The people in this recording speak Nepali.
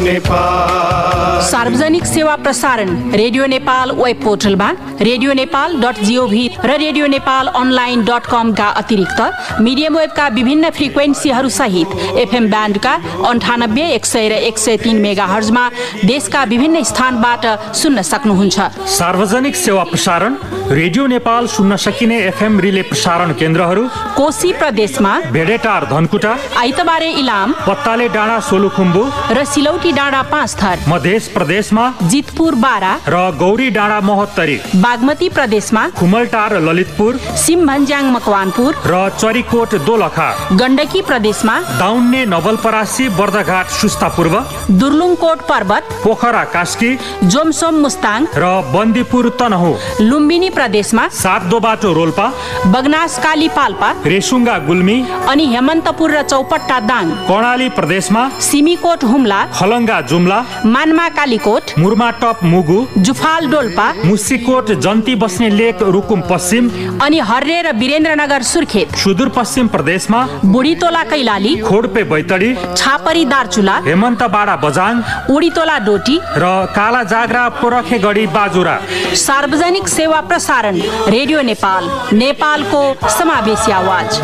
नेपाल। सार्वजनिक सेवा प्रसारण रेडियो नेपाल वेब पोर्टलमा radionepal.gov र radionepalonline.com का अतिरिक्त मिडियम वेबका विभिन्न फ्रिक्वेन्सीहरू सहित एफएम ब्यान्डका 98, 100 र 103 मेगाहर्जमा देशका विभिन्न स्थानबाट सुन्न सक्नुहुन्छ। सार्वजनिक सेवा प्रसारण रेडियो नेपाल सुन्न सकिने एफएम रिले प्रसारण केन्द्रहरू कोशी प्रदेशमा भेडेटार धनकुटा, आइतबारे इलाम, पत्ताले डाँडा सोलुखुम्बु र सिलौटी डाँडा 5 थर, मध्य प्रदेशमा जितपुर 12 र गौरी डाँडा महोत्तरी, बागमती प्रदेशमा खुमलटार ललितपुर, सिमभन्ज्याङ मकवानपुर र चरीकोट दोलखा, गण्डकी प्रदेशमा दाउन्ने नवलपरासी बर्दघाट सुस्ता पूर्व, दुर्लुङकोट पर्वत, पोखरा कास्की, जोमसोम मुस्ताङ र बन्दीपुर तनहु, लुम्बिनी प्रदेशमा सातदोबाटो रोल्पा, बगनास काली पाल्पा, रेसुङ्गा गुल्मी अनि हेमन्तपुर र चौपट्टा दाङ, कर्णाली प्रदेशमा सिमीकोट हुम्ला, खलङ्गा जुम्ला, मानमा कालीकोट, मुर्माटप मुगु, जुफाल डोल्पा, मुसिकोट जन्ती बस्ने लेक रुकुम पश्चिम अनि हर्रे र वीरेन्द्रनगर सुर्खेत, सुदूरपश्चिम प्रदेशमा बुढीतोला कैलाली, खोडपे बैतडी, छापरी दार्चुला, हेमन्तबाडा बजाङ, उडीतोला डोटी र काला जाग्रा पोरखेगढी बाजुरा। सार्वजनिक सेवा प्रसारण रेडियो नेपाल, नेपालको समावेशी आवाज।